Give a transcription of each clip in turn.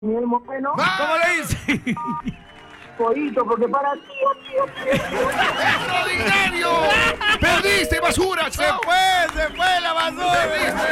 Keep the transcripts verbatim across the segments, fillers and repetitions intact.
Bueno, ¿Cómo le dice? Pollito, porque para ti, tío, tío, tío. ¡Extraordinario! ¡Perdiste, basura! Se fue, se fue la basura.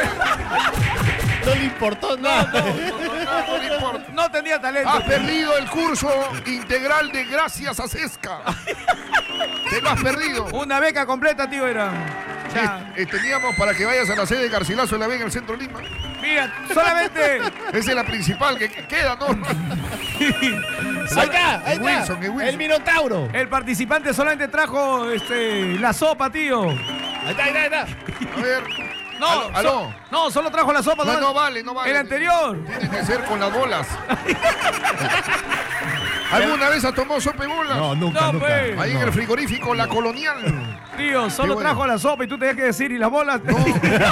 No le importó nada. No, no, no, no, le importa. No tenía talento. Has perdido el curso integral de Gracias a Sesca. Te lo has perdido. Una beca completa, tío, era. Ya. Eh, teníamos para que vayas a la sede de Garcilaso en la Vega, en el centro de Lima. Mira, solamente. Esa es la principal que, que queda, ¿no? Ahí está, ahí está. Wilson, es Wilson. El Minotauro. El participante solamente trajo este, la sopa, tío. Ahí está, ahí está, ahí está. A ver. No, aló, aló. so- no, solo trajo la sopa. No, no vale, no vale. El anterior. Tiene que ser con las bolas. ¿Alguna vez ha tomado sopa y bolas? No, nunca, No, nunca. pues. Ahí en el frigorífico, la colonial. Tío, solo Qué bueno. trajo la sopa y tú tenías que decir, ¿y las bolas? No.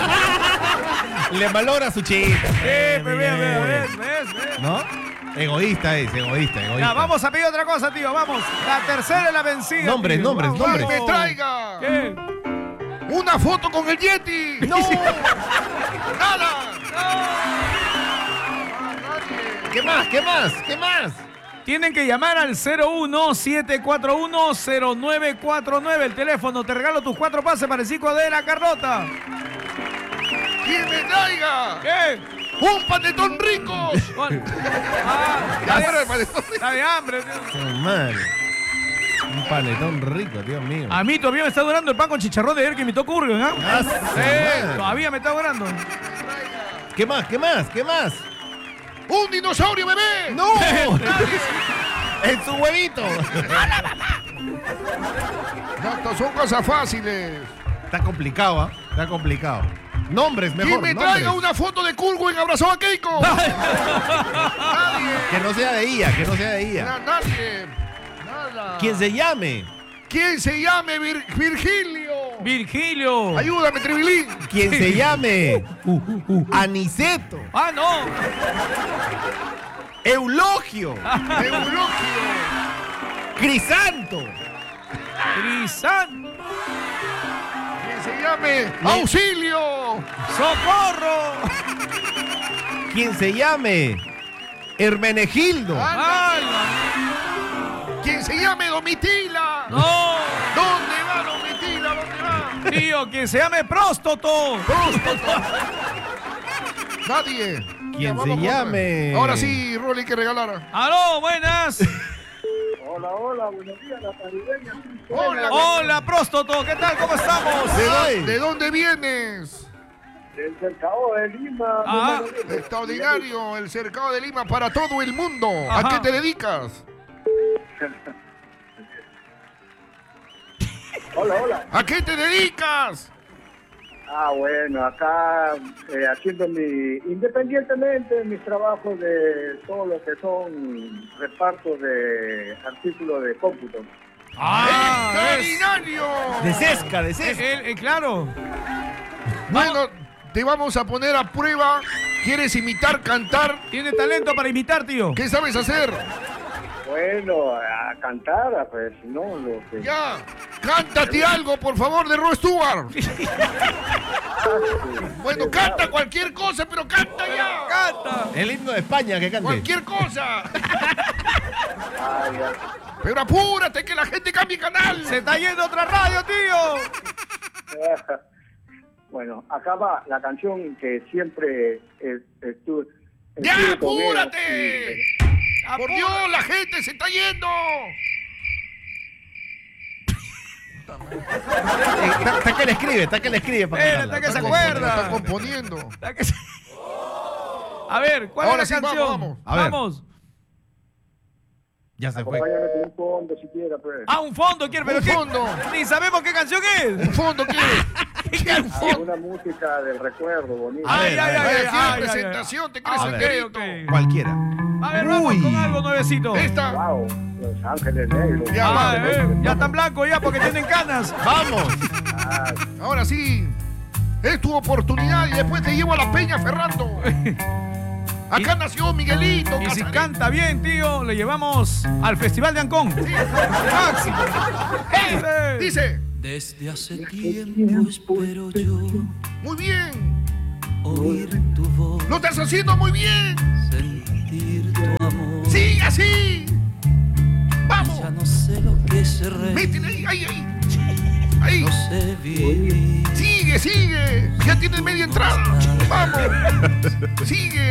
Le malogra su chiste. Eh, pues, vea, vea, ves, ves, ves. ¿No? Egoísta es, egoísta, egoísta. Ya, vamos a pedir otra cosa, tío, vamos. La tercera es la vencida. Nombres, tío. nombres, Vamos, nombres. ¡Que me vamos. traiga! ¿Qué? ¡Una foto con el Yeti! ¡No! ¡Nada! ¿Qué más? ¿Qué más? ¿Qué más? Tienen que llamar al cero uno siete cuatro uno cero nueve cuatro nueve. El teléfono, te regalo tus cuatro pases para el circo de la Carlota. ¡Que me traiga! ¿Qué? ¡Un panetón rico! Bueno. Ah, Ya está fuera de, el panetón rico. está de hambre, tío. Su madre. Un panetón rico, Dios mío. A mí todavía me está durando el pan con chicharrón de ayer que imitó Curry, ¿ah? Ah, su Sí, madre. todavía me está durando. ¿Qué más? ¿Qué más? ¿Qué más? ¡Un dinosaurio bebé! ¡No! ¡En su huevito! No, no, son cosas fáciles. Está complicado, ¿ah? Está complicado. Nombres, ¡Que mejor. me nombres. traiga una foto de Kurgo en abrazado a Keiko! ¡Nadie! Que no sea de ella, que no sea de ella. Na- ¡Nadie! ¡Nada! Quien se llame. ¿Quién se llame Vir- Virgilio? Virgilio. Ayúdame, Tribilín. Quien se llame Aniceto. Ah, no. Eulogio. Eulogio. Crisanto. Crisan. ¿Quién se llame Auxilio? Socorro. Quien se llame Hermenegildo. Ala. ¿Quién se llame Domitila? No. ¿Dónde va Domitila? ¿Dónde va? Tío, que se llame Próstoto. Nadie. Quien Ya, se vamos con llame- otra. Ahora sí, Rolly, que regalara. Aló, buenas. Hola, hola, buenos días, la caribeña. Hola. Hola, Próstoto. ¿Qué tal? ¿Cómo estamos? ¿De, Ay. dó- ¿De dónde vienes? Del cercado de Lima. Ah. número diez. Extraordinario, el cercado de Lima para todo el mundo. ¿A Ajá. qué te dedicas? Hola, hola. ¿A qué te dedicas? Ah, bueno, acá eh, haciendo mi, independientemente de mis trabajos de todo lo que son repartos de artículos de cómputo. Ah, es. ¡Extraordinario! De Sesca, de Eh, Sesca. eh, eh, claro. Bueno, te vamos a poner a prueba. ¿Quieres imitar, cantar? Tiene talento para imitar, tío. ¿Qué sabes hacer? Bueno, a cantar, pues, no, lo que... Ya, cántate algo, por favor, de Rod Stewart. Bueno, canta cualquier cosa, pero canta ya. Canta. El himno de España que cante. Cualquier cosa. Ah, ya. Pero apúrate, que la gente cambie canal. Se está yendo otra radio, tío. Bueno, acá va la canción que siempre eh, estuve... ¡Ya, estuve con ella, apúrate! y- Por Dios, la gente se está yendo. Eh, Está está que le escribe, está que le escribe para Eh, cantarla. está que se Está acuerda. Está componiendo. La que se- A ver, ¿cuál Ahora es la sí, vamos, canción? vamos. A ver. Vamos. Ya se fue. Acompáñame con un fondo siquiera, pues. Ah, un fondo quiere, pero Un ¿qué? fondo. Ni sabemos qué canción Un es. fondo, ¿quieres? ¿Quieres un fondo? Una música del recuerdo bonita. A Ay, ver, ay, a ver. ay, Vaya, ay, quiero ay, presentación, te crees A el ver. delito. Ok, ok. Cualquiera. A ver, vamos Uy. con algo nuevecito. Esta. Wow, Los Ángeles Negros. Ya, Ah, vamos. eh, ya están blancos ya porque tienen canas. ¡Vamos! Ah, Ahora sí, es tu oportunidad y después te llevo a la Peña, Ferrando. Acá nació Miguelito. Y si Casarín. canta bien, tío, le llevamos al Festival de Ancón. Máximo. Ese. Dice, Desde hace tiempo espero yo muy bien. oír tu voz, Lo estás haciendo muy bien. sentir tu amor. Sigue así. Vamos. Ya no sé lo que es reír, Métele ahí, ahí, ahí. Ahí. no sé vivir. Sigue, sigue. Ya tienes media entrada. Vamos. Sigue.